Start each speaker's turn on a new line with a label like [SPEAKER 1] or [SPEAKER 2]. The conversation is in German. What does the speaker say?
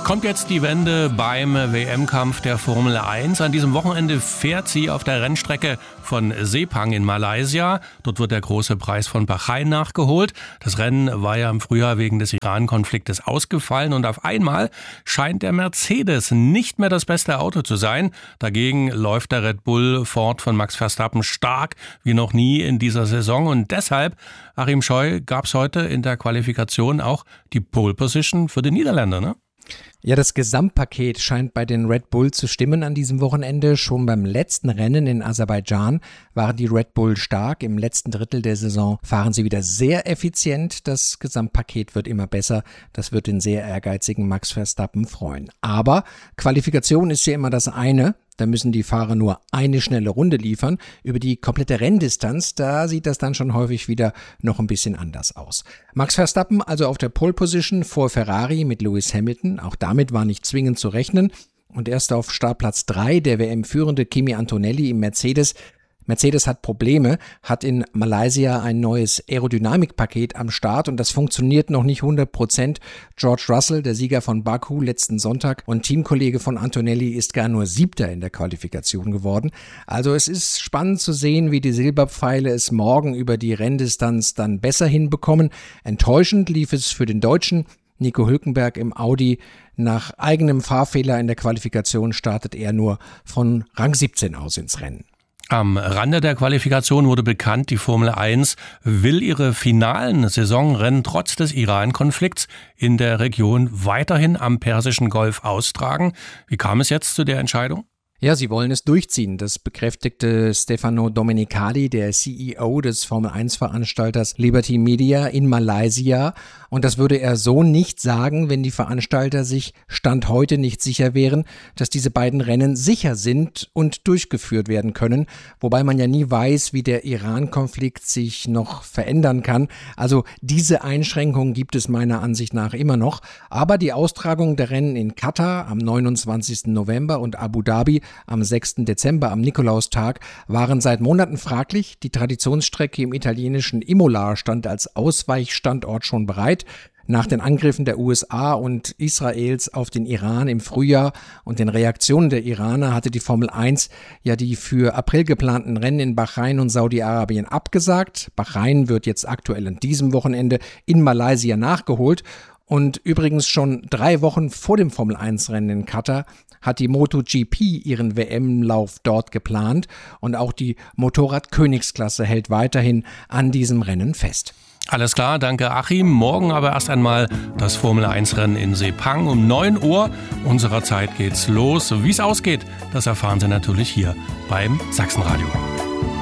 [SPEAKER 1] Kommt jetzt die Wende beim WM-Kampf der Formel 1. An diesem Wochenende fährt sie auf der Rennstrecke von Sepang in Malaysia. Dort wird der große Preis von Bahrain nachgeholt. Das Rennen war ja im Frühjahr wegen des Iran-Konfliktes ausgefallen und auf einmal scheint der Mercedes nicht mehr das beste Auto zu sein. Dagegen läuft der Red Bull Ford von Max Verstappen stark wie noch nie in dieser Saison und deshalb, Achim Scheu, gab es heute in der Qualifikation auch die Pole Position für den Niederländer, ne?
[SPEAKER 2] Ja, das Gesamtpaket scheint bei den Red Bull zu stimmen an diesem Wochenende. Schon beim letzten Rennen in Aserbaidschan waren die Red Bull stark. Im letzten Drittel der Saison fahren sie wieder sehr effizient. Das Gesamtpaket wird immer besser. Das wird den sehr ehrgeizigen Max Verstappen freuen. Aber Qualifikation ist ja immer das eine. Da müssen die Fahrer nur eine schnelle Runde liefern. Über die komplette Renndistanz, da sieht das dann schon häufig wieder noch ein bisschen anders aus. Max Verstappen also auf der Pole Position vor Ferrari mit Lewis Hamilton. Auch damit war nicht zwingend zu rechnen. Und erst auf Startplatz 3 der WM-führende Kimi Antonelli im Mercedes. Mercedes hat Probleme, hat in Malaysia ein neues Aerodynamikpaket am Start und das funktioniert noch nicht 100%. George Russell, der Sieger von Baku letzten Sonntag und Teamkollege von Antonelli, ist gar nur 7. in der Qualifikation geworden. Also es ist spannend zu sehen, wie die Silberpfeile es morgen über die Renndistanz dann besser hinbekommen. Enttäuschend lief es für den Deutschen. Nico Hülkenberg im Audi. Nach eigenem Fahrfehler in der Qualifikation startet er nur von Rang 17 aus ins Rennen.
[SPEAKER 1] Am Rande der Qualifikation wurde bekannt, die Formel 1 will ihre finalen Saisonrennen trotz des Iran-Konflikts in der Region weiterhin am Persischen Golf austragen. Wie kam es jetzt zu der Entscheidung?
[SPEAKER 2] Ja, sie wollen es durchziehen. Das bekräftigte Stefano Domenicali, der CEO des Formel-1-Veranstalters Liberty Media in Malaysia. Und das würde er so nicht sagen, wenn die Veranstalter sich Stand heute nicht sicher wären, dass diese beiden Rennen sicher sind und durchgeführt werden können. Wobei man ja nie weiß, wie der Iran-Konflikt sich noch verändern kann. Also diese Einschränkungen gibt es meiner Ansicht nach immer noch. Aber die Austragung der Rennen in Katar am 29. November und Abu Dhabi am 6. Dezember, am Nikolaustag, waren seit Monaten fraglich. Die Traditionsstrecke im italienischen Imola stand als Ausweichstandort schon bereit. Nach den Angriffen der USA und Israels auf den Iran im Frühjahr und den Reaktionen der Iraner hatte die Formel 1 ja die für April geplanten Rennen in Bahrain und Saudi-Arabien abgesagt. Bahrain wird jetzt aktuell an diesem Wochenende in Malaysia nachgeholt. Und übrigens schon 3 Wochen vor dem Formel-1-Rennen in Katar hat die MotoGP ihren WM-Lauf dort geplant und auch die Motorrad-Königsklasse hält weiterhin an diesem Rennen fest.
[SPEAKER 1] Alles klar, danke Achim. Morgen aber erst einmal das Formel-1-Rennen in Sepang um 9 Uhr unserer Zeit geht's los. Wie es ausgeht, das erfahren Sie natürlich hier beim Sachsenradio.